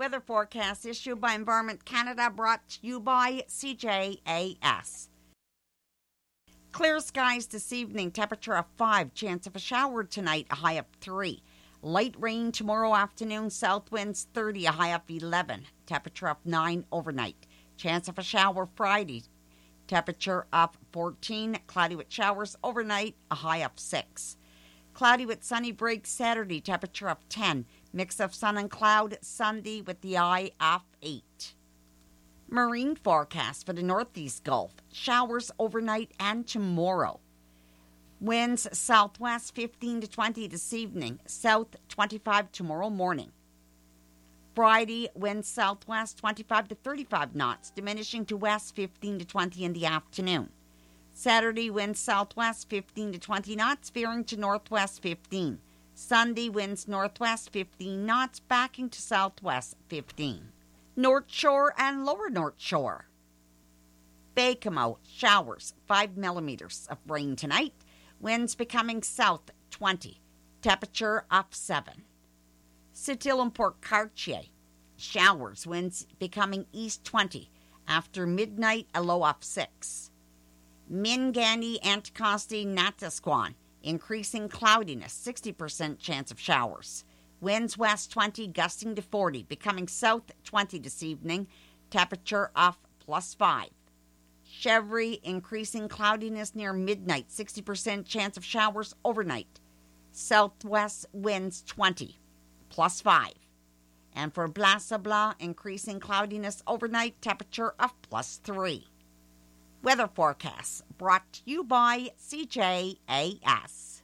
Weather forecast issued by Environment Canada, brought to you by CJAS. Clear skies this evening, temperature of 5, chance of a shower tonight, a high of 3. Light rain tomorrow afternoon, south winds 30, a high of 11. Temperature of 9 overnight. Chance of a shower Friday, temperature of 14. Cloudy with showers overnight, a high of 6. Cloudy with sunny breaks Saturday, temperature of 10. Mix of sun and cloud Sunday with the high of 8. Marine forecast for the Northeast Gulf. Showers overnight and tomorrow. Winds southwest 15 to 20 this evening. South 25 tomorrow morning. Friday, winds southwest 25 to 35 knots, diminishing to west 15 to 20 in the afternoon. Saturday, winds southwest 15 to 20 knots, veering to northwest 15. Sunday, winds northwest 15 knots, backing to southwest 15. North Shore and Lower North Shore. Baie-Comeau, showers, 5 millimeters of rain tonight. Winds becoming south 20. Temperature of 7. Sept-Îles and Port Cartier, showers, winds becoming east 20. After midnight, a low of 6. Minganny, Anticosti, Natasquan, increasing cloudiness, 60% chance of showers. Winds west 20, gusting to 40, becoming south 20 this evening, temperature of +5. Chevry, increasing cloudiness near midnight, 60% chance of showers overnight. Southwest winds 20, +5. And for Blas-à-Blas, increasing cloudiness overnight, temperature of +3. Weather forecasts brought to you by CJAS.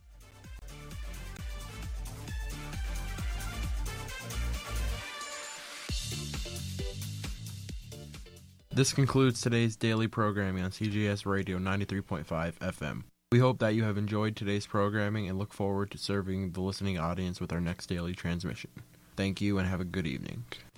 This concludes today's daily programming on CJS Radio 93.5 FM. We hope that you have enjoyed today's programming and look forward to serving the listening audience with our next daily transmission. Thank you and have a good evening.